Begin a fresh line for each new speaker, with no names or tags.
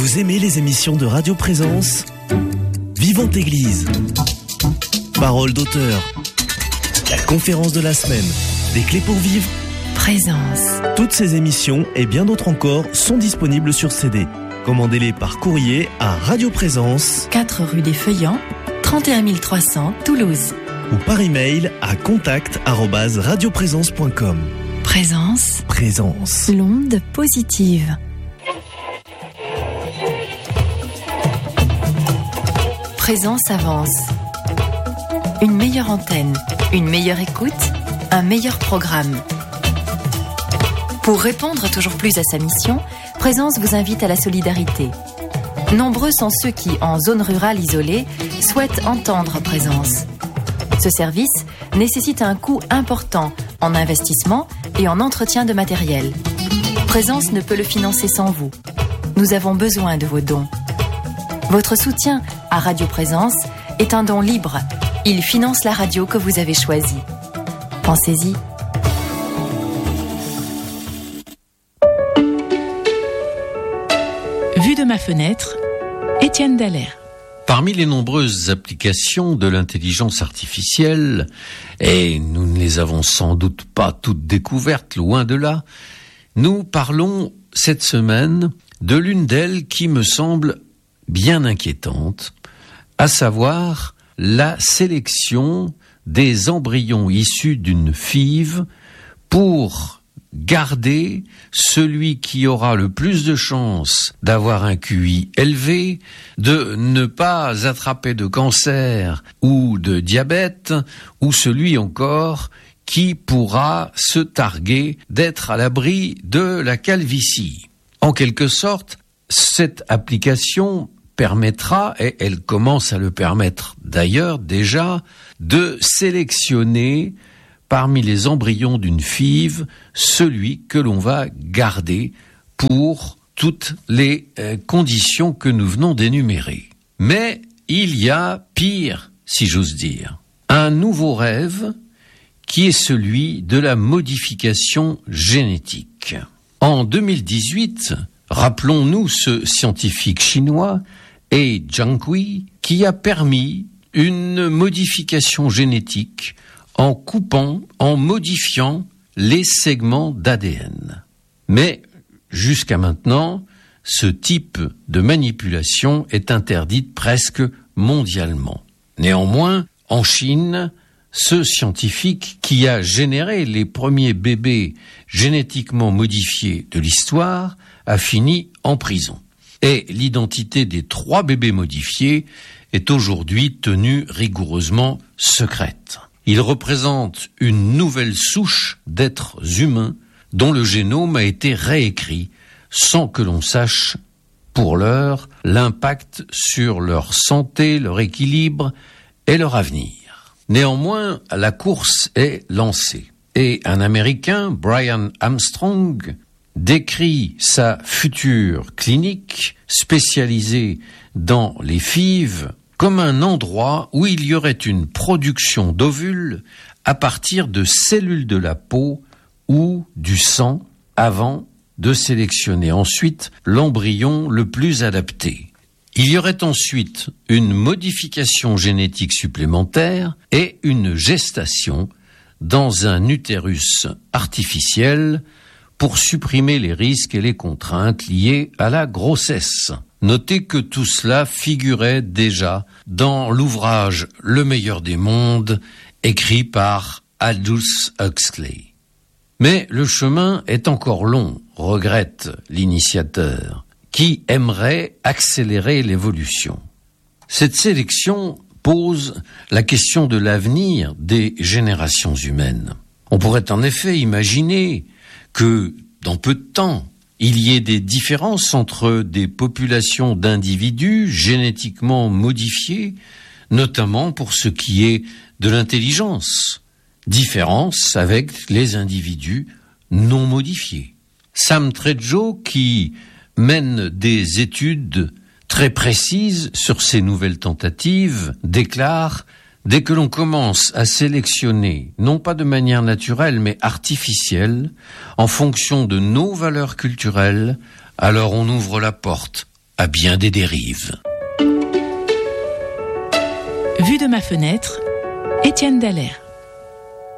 Vous aimez les émissions de Radio Présence ? Vivante Église, Parole d'auteur, la conférence de la semaine, des clés pour vivre,
Présence.
Toutes ces émissions et bien d'autres encore sont disponibles sur CD. Commandez-les par courrier à Radio Présence,
4 rue des Feuillants, 31 300 Toulouse.
Ou par email à contact@radioprésence.com.
Présence.
Présence.
L'onde positive. Présence avance. Une meilleure antenne, une meilleure écoute, un meilleur programme. Pour répondre toujours plus à sa mission, Présence vous invite à la solidarité. Nombreux sont ceux qui, en zone rurale isolée, souhaitent entendre Présence. Ce service nécessite un coût important en investissement et en entretien de matériel. Présence ne peut le financer sans vous. Nous avons besoin de vos dons. Votre soutien à Radio Présence est un don libre. Il finance la radio que vous avez choisie. Pensez-y.
Vue de ma fenêtre, Étienne Dallaire.
Parmi les nombreuses applications de l'intelligence artificielle, et nous ne les avons sans doute pas toutes découvertes, loin de là, nous parlons cette semaine de l'une d'elles qui me semble bien inquiétante, à savoir la sélection des embryons issus d'une FIV pour garder celui qui aura le plus de chances d'avoir un QI élevé, de ne pas attraper de cancer ou de diabète, ou celui encore qui pourra se targuer d'être à l'abri de la calvitie. En quelque sorte, cette application permettra, et elle commence à le permettre d'ailleurs déjà, de sélectionner parmi les embryons d'une FIV, celui que l'on va garder pour toutes les conditions que nous venons d'énumérer. Mais il y a pire, si j'ose dire, un nouveau rêve qui est celui de la modification génétique. En 2018, rappelons-nous ce scientifique chinois, He Jiankui, qui a permis une modification génétique en coupant, en modifiant les segments d'ADN. Mais, jusqu'à maintenant, ce type de manipulation est interdite presque mondialement. Néanmoins, en Chine, ce scientifique qui a généré les premiers bébés génétiquement modifiés de l'histoire a fini en prison. Et l'identité des 3 bébés modifiés est aujourd'hui tenue rigoureusement secrète. Il représente une nouvelle souche d'êtres humains dont le génome a été réécrit sans que l'on sache, pour l'heure, l'impact sur leur santé, leur équilibre et leur avenir. Néanmoins, la course est lancée et un Américain, Brian Armstrong, décrit sa future clinique spécialisée dans les FIV comme un endroit où il y aurait une production d'ovules à partir de cellules de la peau ou du sang avant de sélectionner ensuite l'embryon le plus adapté. Il y aurait ensuite une modification génétique supplémentaire et une gestation dans un utérus artificiel pour supprimer les risques et les contraintes liées à la grossesse. Notez que tout cela figurait déjà dans l'ouvrage Le meilleur des mondes, écrit par Aldous Huxley. Mais le chemin est encore long, regrette l'initiateur, qui aimerait accélérer l'évolution. Cette sélection pose la question de l'avenir des générations humaines. On pourrait en effet imaginer que, dans peu de temps, il y ait des différences entre des populations d'individus génétiquement modifiés, notamment pour ce qui est de l'intelligence. Différences avec les individus non modifiés. Sam Trejo, qui mène des études très précises sur ces nouvelles tentatives, déclare « Dès que l'on commence à sélectionner, non pas de manière naturelle mais artificielle, en fonction de nos valeurs culturelles, alors on ouvre la porte à bien des dérives.
Vue de ma fenêtre, Étienne Dallaire.